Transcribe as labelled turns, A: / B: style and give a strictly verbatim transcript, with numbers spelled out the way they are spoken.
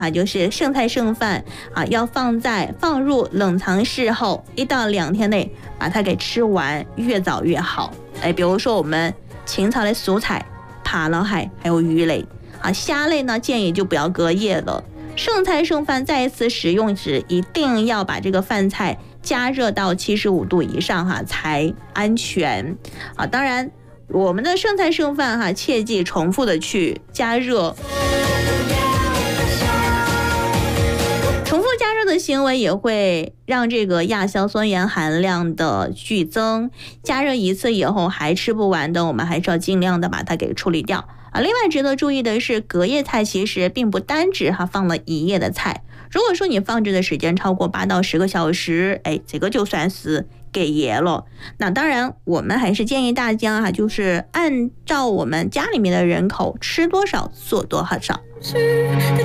A: 啊，就是剩菜剩饭啊，要放在放入冷藏室后一到两天内把它给吃完，越早越好。哎，比如说我们清炒的蔬菜、扒捞海还有鱼类啊，虾类呢建议就不要隔夜了。剩菜剩饭再一次使用时，一定要把这个饭菜加热到七十五度以上哈，才安全啊。当然，我们的剩菜剩饭哈，切记重复的去加热。重复加热的行为也会让这个亚硝酸盐含量的剧增，加热一次以后还吃不完的，我们还是要尽量的把它给处理掉啊。另外值得注意的是，隔夜菜其实并不单指哈放了一夜的菜，如果说你放置的时间超过八到十个小时，哎，这个就算是给爷了。那当然，我们还是建议大家哈，就是按照我们家里面的人口吃多少做多少。